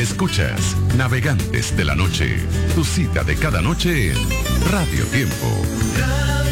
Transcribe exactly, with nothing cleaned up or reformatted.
Escuchas Navegantes de la Noche, tu cita de cada noche en Radio Tiempo.